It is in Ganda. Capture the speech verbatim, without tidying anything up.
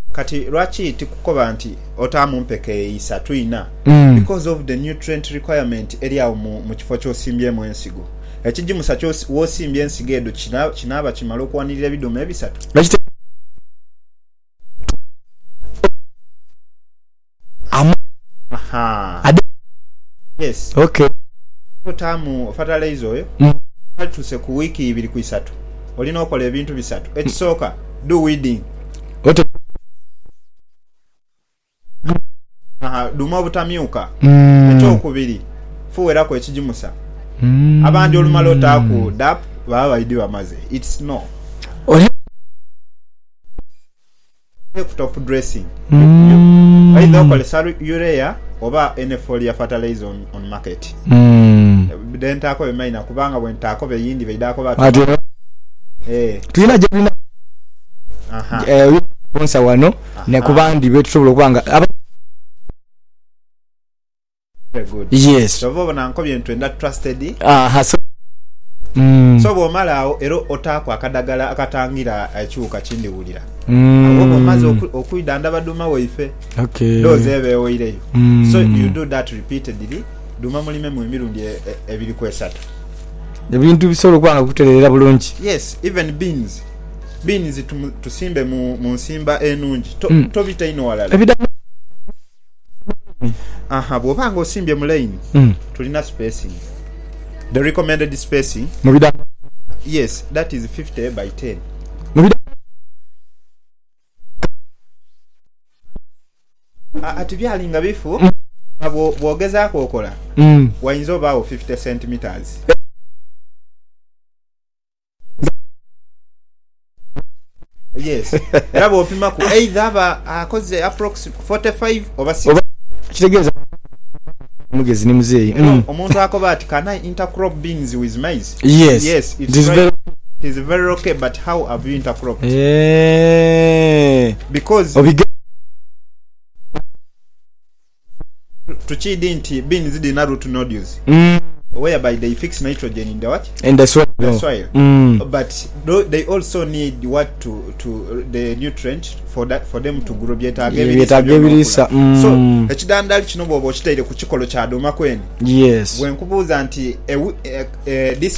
kati lwaki tikukoba nti otaamu mpeke isatu ina mm. because of the nutrient requirement eri awo mu, mu kifo ky'osimbyemu ensigo ekijimusa ky'osimbye ensigo edo kinaaba kina kimala okuwanirira ebidumu ebisatu aha Ade- yes okay otaamu fertilizer oyo mm. tuse ku wiki ibiri ku isatu olina okola ebintu bisatu ekisooka do weeding Ote- aha duma obutamyuka mm. ekyokubiri fuwerako ekijimusa mm. abandi olumala otaaku dap baba bayidi bamaze it's no Oli- top dressing mm. either okole salu urea oba N foliar fertilizer on, on market mm. then taako bemaina kubanga bwe ntaako beyindi beidako ba Ati eh tulina jebina aha eh sponsor wano ne kubandi betusobola kubanga aba- very good yes so vobo nanko bintu enda trusted aha so mm. so bo malao ero otaako akadagala akatangira ekyuka kindiwulira mm. abo maze okuidanda baduma waife okay doze ebeoireyo mm. so you do that repeatedly duma mulime mu emirundi ebiri kwesatu ebintu bisobola kubanga kuterera bulungi yes even beans beans tum, tusimbe mu, mu nsimba enungi to, mm. to bitaino walala ebida aha bwobanga osimbye mu line mm. tulina spacing the recommended spacing mubida yes that is fifty by ten mubida ati byalinga bifu mm. abo bwogezaako okola mm. wayinza obaawo fifty centimeters yes era bwopima ku either aba akoze approx forty-five oba sixty kitegeeza mugezi ni muzeeyi mm. omuntu akoba ati can I intercrop beans with maize yes yes it's it is very, very it is very okay but how have you intercropped eh because obige tuchidi nti beans did not root nodules mm. whereby they fix nitrogen in the what in the soil, the no. soil mm. but they also need what to to the nutrient for that for them to grow better byetagebirisa mm. so ekidandali kino bwoba okiteire ku kikolo kya doma kweni yes bwe nkubuuza nti e, e, e, this